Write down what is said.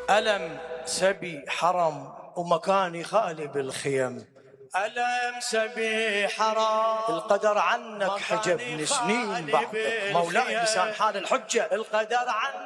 ألم سبي حرم ومكاني خالي بالخيم، ألم سبي حرم القدر عنك حجبني سنين بعدك مولاي لسان حال الحجة، القدر عنك